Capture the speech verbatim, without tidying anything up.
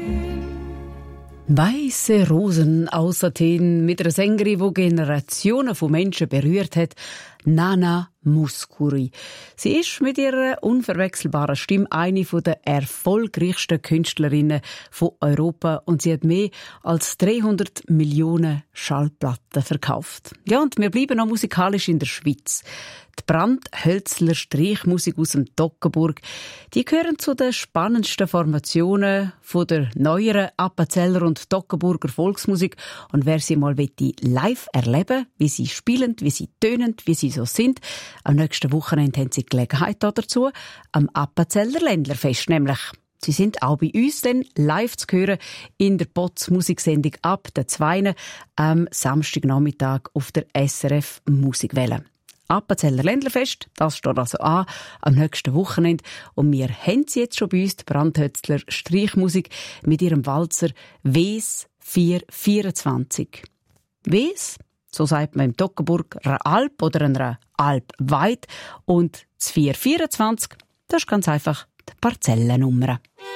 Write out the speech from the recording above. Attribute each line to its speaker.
Speaker 1: Weiße Rosen aus Athen mit einer Sängerin, die Generationen von Menschen berührt hat, Nana Mouskouri. Sie ist mit ihrer unverwechselbaren Stimme eine der erfolgreichsten Künstlerinnen von Europa und sie hat mehr als dreihundert Millionen Schallplatten verkauft. Ja, und wir bleiben noch musikalisch in der Schweiz. Die Brandhölzler Streichmusik aus dem Toggenburg, die gehören zu den spannendsten Formationen von der neueren Appenzeller und Toggenburger Volksmusik. Und wer sie mal live erleben, wie sie spielen, wie sie tönen, wie sie so sind, am nächsten Wochenende haben sie Gelegenheit dazu, am Appenzeller Ländlerfest nämlich. Sie sind auch bei uns dann live zu hören in der Potz Musiksendung ab der zweiten am Samstagnachmittag auf der S R F Musikwelle. Appenzeller Ländlerfest, das steht also an am nächsten Wochenende. Und wir haben sie jetzt schon bei uns, die Brandhölzler Streichmusik, mit ihrem Walzer Wes vier vierundzwanzig. Wes, so sagt man im Toggenburg, einer Alp oder einer Alp weit. Und das vier vierundzwanzig, das ist ganz einfach die Parzellennummer.